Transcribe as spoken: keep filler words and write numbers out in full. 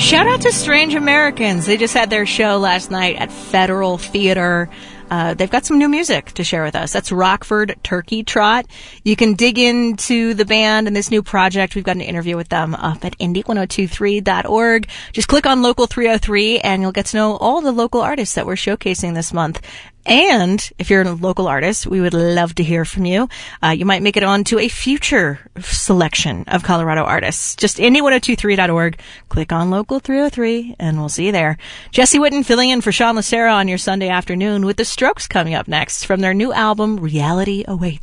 Shout out to Strange Americans. They just had their show last night at Federal Theater. Uh, they've got some new music to share with us. That's Rockford Turkey Trot. You can dig into the band and this new project. We've got an interview with them up at indie ten twenty-three dot org. Just click on Local three oh three and you'll get to know all the local artists that we're showcasing this month. And if you're a local artist, we would love to hear from you. Uh, you might make it on to a future selection of Colorado artists. Just indie ten twenty-three dot org. Click on Local three oh three and we'll see you there. Jesse Witten filling in for Sean Lacera on your Sunday afternoon with The Strokes coming up next from their new album, Reality Awaits.